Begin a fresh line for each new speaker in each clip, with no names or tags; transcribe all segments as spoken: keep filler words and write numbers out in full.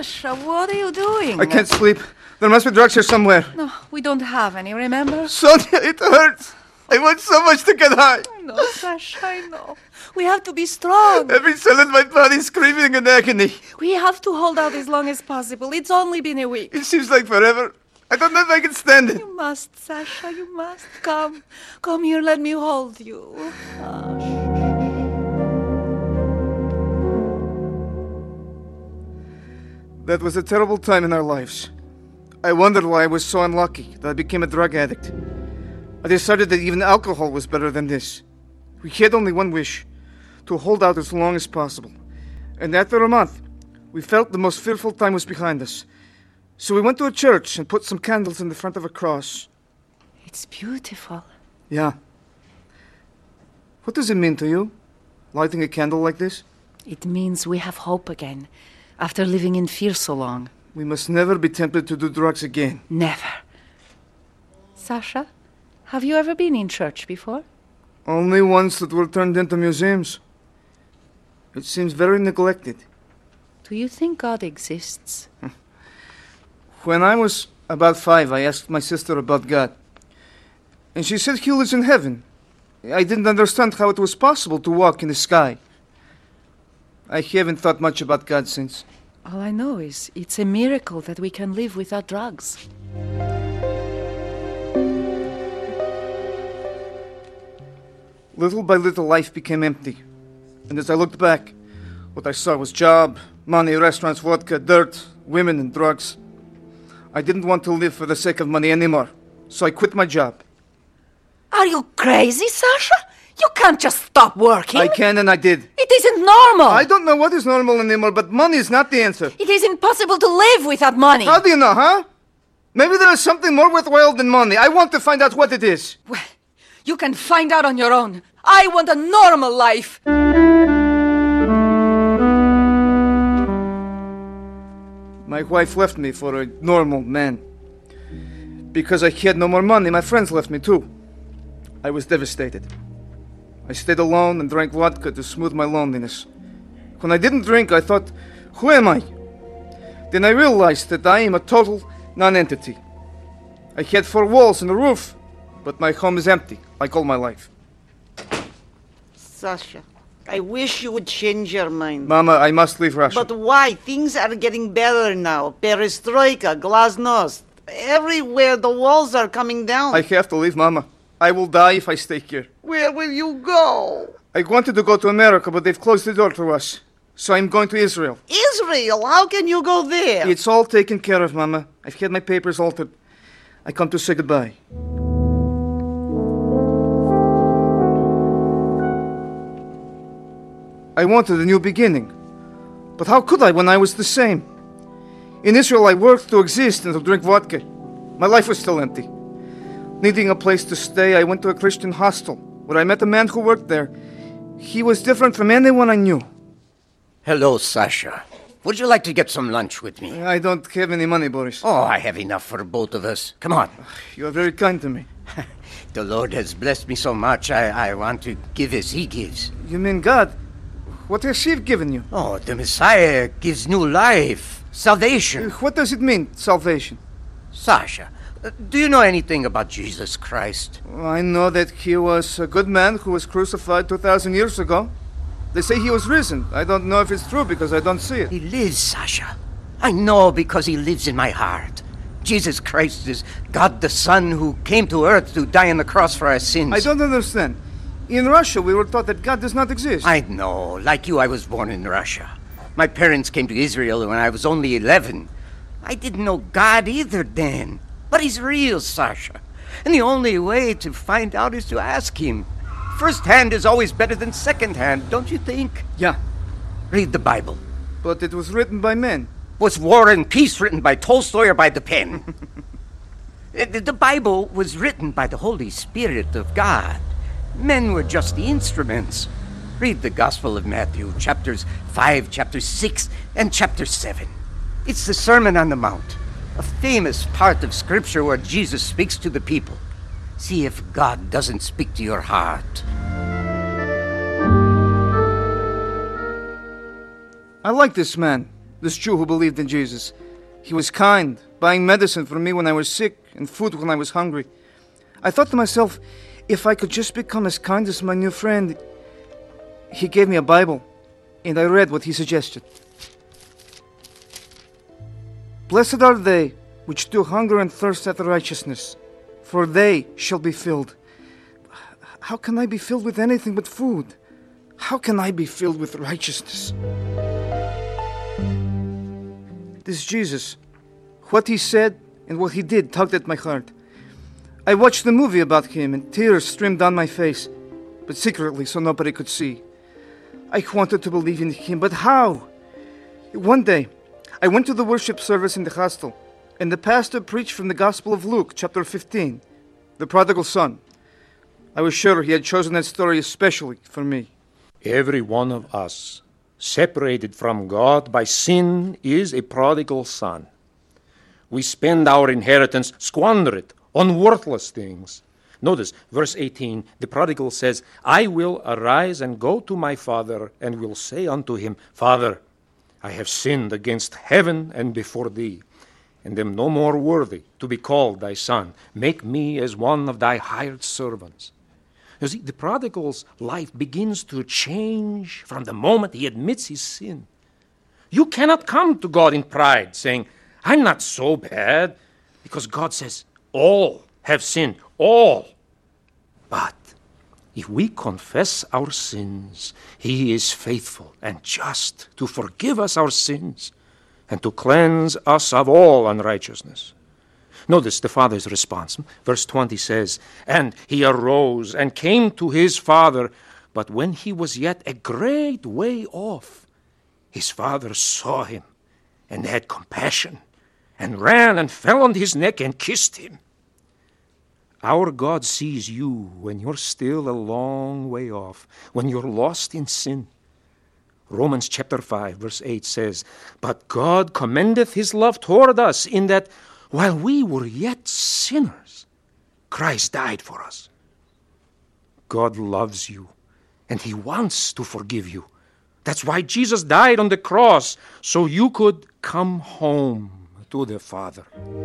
Sasha, what are you doing?
I can't sleep. There must be drugs here somewhere.
No, we don't have any, remember?
Sonia, it hurts. I want so much to get high.
No, Sasha, I know. We have to be strong.
Every cell in my body is screaming in agony.
We have to hold out as long as possible. It's only been a week.
It seems like forever. I don't know if I can stand it.
You must, Sasha, you must. Come. Come here, let me hold you. Oh,
that was a terrible time in our lives. I wondered why I was so unlucky that I became a drug addict. I decided that even alcohol was better than this. We had only one wish, to hold out as long as possible. And after a month, we felt the most fearful time was behind us. So we went to a church and put some candles in the front of a cross.
it's beautiful.
Yeah. What does it mean to you, lighting a candle like this?
It means we have hope again, after living in fear so long.
We must never be tempted to do drugs again.
Never. Sasha, have you ever been in church before?
Only ones that were turned into museums. It seems very neglected.
Do you think God exists?
When I was about five, I asked my sister about God. And she said he lives in heaven. I didn't understand how it was possible to walk in the sky. I haven't thought much about God since.
All I know is it's a miracle that we can live without drugs.
Little by little, life became empty. And as I looked back, what I saw was job, money, restaurants, vodka, dirt, women, and drugs. I didn't want to live for the sake of money anymore, so I quit my job.
Are you crazy, Sasha? You can't just stop working.
I can, and I did.
It isn't normal.
I don't know what is normal anymore, but money is not the answer.
It is impossible to live without money.
How do you know, huh? Maybe there is something more worthwhile than money. I want to find out what it is.
Well, you can find out on your own. I want a normal life.
My wife left me for a normal man. Because I had no more money, my friends left me too. I was devastated. I stayed alone and drank vodka to smooth my loneliness. When I didn't drink, I thought, who am I? Then I realized that I am a total non-entity. I had four walls and a roof, but my home is empty, like all my life.
Sasha, I wish you would change your mind.
Mama, I must leave Russia.
But why? Things are getting better now. Perestroika, glasnost. Everywhere the walls are coming down.
I have to leave, Mama. I will die if I stay here.
Where will you go?
I wanted to go to America, but they've closed the door to us. So I'm going to Israel.
Israel? How can you go there?
It's all taken care of, Mama. I've had my papers altered. I come to say goodbye. I wanted a new beginning. But how could I when I was the same? In Israel, I worked to exist and to drink vodka. My life was still empty. Needing a place to stay, I went to a Christian hostel, where I met a man who worked there. He was different from anyone I knew.
Hello, Sasha. Would you like to get some lunch with me?
I don't have any money, Boris.
Oh, I have enough for both of us. Come on.
You are very kind to me.
The Lord has blessed me so much, I, I want to give as He gives.
You mean God? What has He given you?
Oh, the Messiah gives new life, salvation.
What does it mean, salvation?
Sasha, do you know anything about Jesus Christ?
I know that He was a good man who was crucified two thousand years ago. They say He was risen. I don't know if it's true because I don't see it.
He lives, Sasha. I know because He lives in my heart. Jesus Christ is God the Son who came to earth to die on the cross for our sins.
I don't understand. In Russia, we were taught that God does not exist.
I know. Like you, I was born in Russia. My parents came to Israel when I was only eleven. I didn't know God either then. But He's real, Sasha. And the only way to find out is to ask Him. First hand is always better than second hand, don't you think?
Yeah.
Read the Bible.
But it was written by men.
Was War and Peace written by Tolstoy or by the pen? The Bible was written by the Holy Spirit of God. Men were just the instruments. Read the Gospel of Matthew, chapters five, chapter six, and chapter seven. It's the Sermon on the Mount, a famous part of Scripture where Jesus speaks to the people. See if God doesn't speak to your heart.
I like this man. this Jew who believed in Jesus. He was kind, buying medicine for me when I was sick and food when I was hungry. I thought to myself, if I could just become as kind as my new friend. He gave me a Bible, and I read what he suggested. Blessed are they which do hunger and thirst after righteousness, for they shall be filled. How can I be filled with anything but food? How can I be filled with righteousness? This Jesus, what he said and what he did tugged at my heart. I watched the movie about him and tears streamed down my face, but secretly so nobody could see. I wanted to believe in him, but how? One day, I went to the worship service in the hostel, and the pastor preached from the Gospel of Luke, chapter fifteen, the prodigal son. I was sure he had chosen that story especially for me.
Every one of us, separated from God by sin, is a prodigal son. We spend our inheritance, squander it on worthless things. Notice, verse eighteen, the prodigal says, I will arise and go to my father, and will say unto him, Father, I have sinned against heaven and before thee, and am no more worthy to be called thy son. Make me as one of thy hired servants. You see, the prodigal's life begins to change from the moment he admits his sin. You cannot come to God in pride, saying, I'm not so bad, because God says, all have sinned, all. But if we confess our sins, he is faithful and just to forgive us our sins and to cleanse us of all unrighteousness. Notice the father's response. Verse twenty says, And he arose and came to his father, but when he was yet a great way off, his father saw him and had compassion, and ran and fell on his neck and kissed him. Our God sees you when you're still a long way off, when you're lost in sin. Romans chapter five, verse eight says, But God commendeth his love toward us, in that while we were yet sinners, Christ died for us. God loves you, and he wants to forgive you. That's why Jesus died on the cross, so you could come home to the Father.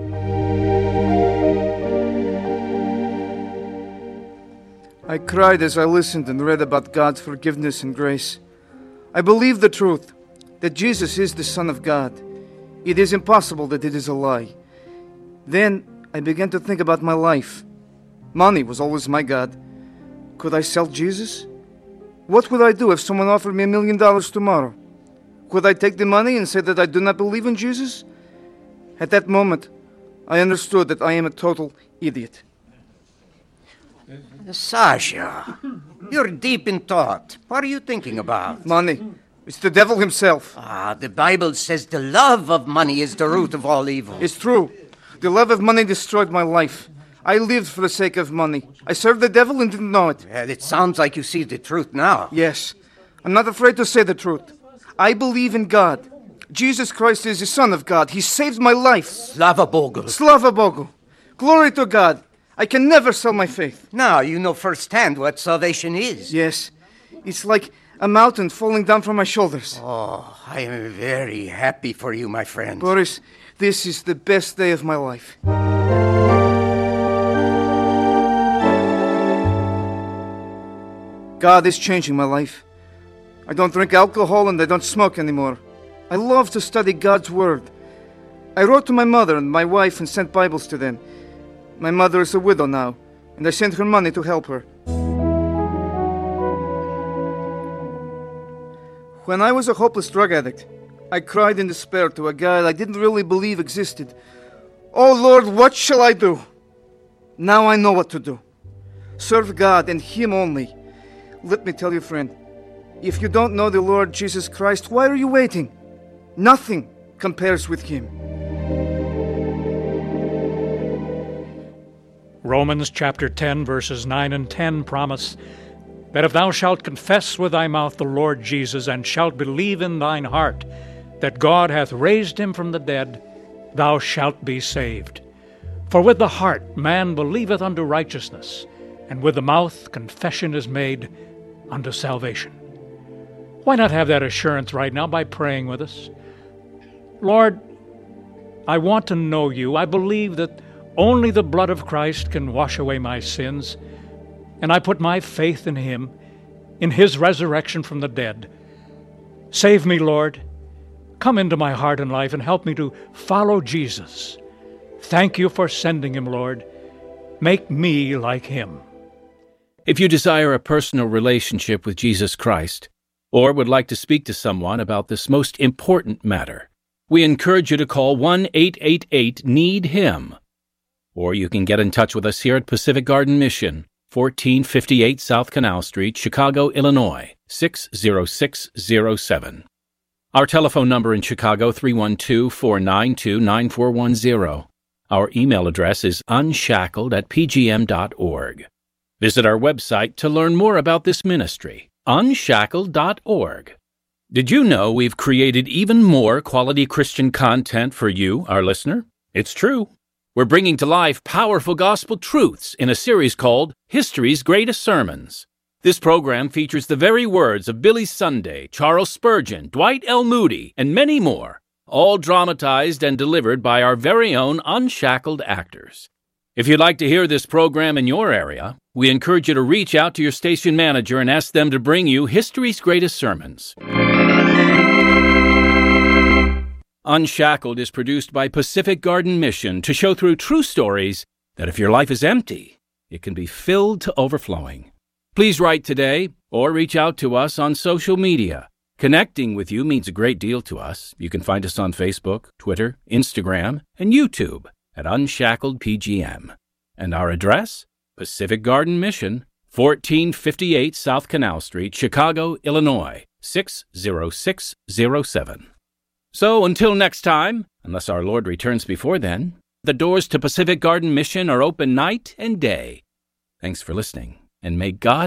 I cried as I listened and read about God's forgiveness and grace. I believe the truth, that Jesus is the Son of God. It is impossible that it is a lie. Then I began to think about my life. Money was always my God. Could I sell Jesus? What would I do if someone offered me a million dollars tomorrow? Could I take the money and say that I do not believe in Jesus? At that moment, I understood that I am a total idiot.
Sasha, you're deep in thought. What are you thinking about?
Money. It's the devil himself.
Ah, the Bible says the love of money is the root of all evil.
It's true. The love of money destroyed my life. I lived for the sake of money. I served the devil and didn't know it.
Well, it sounds like you see the truth now.
Yes. I'm not afraid to say the truth. I believe in God. Jesus Christ is the Son of God. He saved my life.
Slava Bogu.
Slava Bogu. Glory to God. I can never sell my faith.
Now you know firsthand what salvation is.
Yes. It's like a mountain falling down from my shoulders.
Oh, I am very happy for you, my friend.
Boris, this is the best day of my life. God is changing my life. I don't drink alcohol and I don't smoke anymore. I love to study God's Word. I wrote to my mother and my wife and sent Bibles to them. My mother is a widow now, and I sent her money to help her. When I was a hopeless drug addict, I cried in despair to a God I didn't really believe existed. Oh Lord, what shall I do? Now I know what to do. Serve God and Him only. Let me tell you, friend, if you don't know the Lord Jesus Christ, why are you waiting? Nothing compares with Him.
Romans chapter ten, verses nine and ten promise that if thou shalt confess with thy mouth the Lord Jesus, and shalt believe in thine heart that God hath raised him from the dead, thou shalt be saved. For with the heart man believeth unto righteousness, and with the mouth confession is made unto salvation. Why not have that assurance right now by praying with us? Lord, I want to know you. I believe that only the blood of Christ can wash away my sins, and I put my faith in him, in his resurrection from the dead. Save me, Lord. Come into my heart and life and help me to follow Jesus. Thank you for sending him, Lord. Make me like him.
If you desire a personal relationship with Jesus Christ, or would like to speak to someone about this most important matter, we encourage you to call one eight eight eight need him. Or you can get in touch with us here at Pacific Garden Mission, fourteen fifty-eight South Canal Street, Chicago, Illinois, six zero six zero seven. Our telephone number in Chicago, three one two, four nine two, nine four one zero. Our email address is unshackled at p g m dot org. Visit our website to learn more about this ministry, unshackled dot org. Did you know we've created even more quality Christian content for you, our listener? It's true. We're bringing to life powerful gospel truths in a series called History's Greatest Sermons. This program features the very words of Billy Sunday, Charles Spurgeon, Dwight L. Moody, and many more, all dramatized and delivered by our very own unshackled actors. If you'd like to hear this program in your area, we encourage you to reach out to your station manager and ask them to bring you History's Greatest Sermons. Unshackled is produced by Pacific Garden Mission to show through true stories that if your life is empty, it can be filled to overflowing. Please write today or reach out to us on social media. Connecting with you means a great deal to us. You can find us on Facebook, Twitter, Instagram, and YouTube at Unshackled P G M. And our address? Pacific Garden Mission, fourteen fifty-eight South Canal Street, Chicago, Illinois, six zero six zero seven. So until next time, unless our Lord returns before then, the doors to Pacific Garden Mission are open night and day. Thanks for listening, and may God